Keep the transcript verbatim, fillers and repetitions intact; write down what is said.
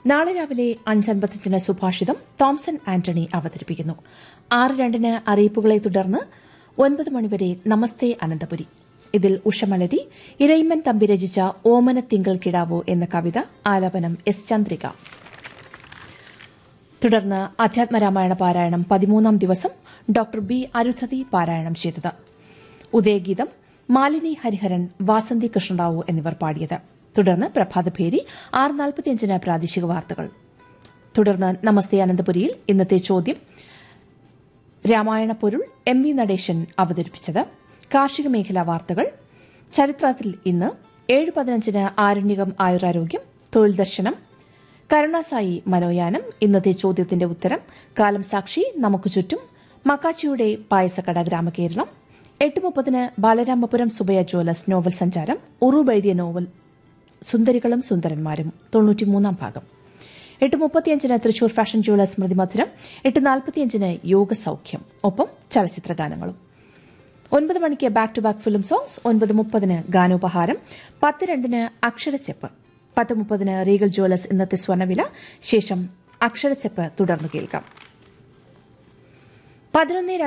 നാളെ രാവിലെ അഞ്ചൻപത്തഞ്ചിന് സുഭാഷിതം തോംസൺ ആന്റണി അവതരിപ്പിക്കുന്നു. ആറ് രണ്ടിന് അറിയിപ്പുകളെ തുടർന്ന് ഒൻപത് മണിവരെ നമസ്തേ അനന്തപുരി. ഇതിൽ ഉഷമലരി, ഇരയിമ്മൻ തമ്പി രചിച്ച ഓമന തിങ്കൾ കിടാവോ എന്ന കവിത ആലാപനം എസ് ചന്ദ്രിക. തുടർന്ന് അധ്യാത്മരാമായണ പാരായണം പതിമൂന്നാം ദിവസം ഡോക്ടർ ബി അരുന്ധതി പാരായണം ചെയ്തത്. ഉദയഗീതം മാലിനി ഹരിഹരൻ, വാസന്തി കൃഷ്ണറാവു എന്നിവർ പാടിയത്. തുടർന്ന് പ്രഭാതഭേരി ആറ് നാൽപ്പത്തിയഞ്ചിന് പ്രാദേശിക വാർത്തകൾ. തുടർന്ന് നമസ്തേ അനന്തപുരിയിൽ ഇന്നത്തെ ചോദ്യം രാമായണ പൊരുൾ എം വി നടേശൻ അവതരിപ്പിച്ചത്. കാർഷിക മേഖലാ വാർത്തകൾ. ചരിത്രത്തിൽ ഇന്ന് ഏഴ് പതിനഞ്ചിന് ആരണ്യകം ആയുരാരോഗ്യം, തൊഴിൽ ദർശനം, കരുണാസായി മനോയാനം, ഇന്നത്തെ ചോദ്യത്തിന്റെ ഉത്തരം, കാലം സാക്ഷി, നമുക്ക് ചുറ്റും, മക്കാച്ചിയുടെ പായസക്കട ഗ്രാമകേരളം. എട്ട് മുപ്പതിന് ബാലരാമപുരം സുബയ ജ്വല്ലസ് നോവൽ സഞ്ചാരം, ഉറൂബ് എഴുതിയ നോവൽ സുന്ദരികളും സുന്ദരന്മാരും, തൊണ്ണൂറ്റിമൂന്നാം ഭാഗം. എട്ട് മുപ്പത്തിയഞ്ചിന് തൃശൂർ ഫാഷൻ ജ്വല്ലസ് സ്മൃതി മധുരം. എട്ട് നാൽപ്പത്തിയഞ്ചിന് യോഗസൌഖ്യം, ഒപ്പം ചലച്ചിത്രഗാനങ്ങളും. ഒൻപത് മണിക്ക് back to back film songs. ഒൻപത് മുപ്പതിന് ഗാനോപഹാരം. പത്ത് രണ്ടിന് അക്ഷരച്ചെപ്പ്. പത്ത് മുപ്പതിന് റീഗൽ ജ്വല്ലസ് ഇന്നത്തെ സ്വർണ്ണവില. ശേഷം അക്ഷരച്ചെപ്പ് തുടർന്നു കേൾക്കാം. പതിനൊന്ന്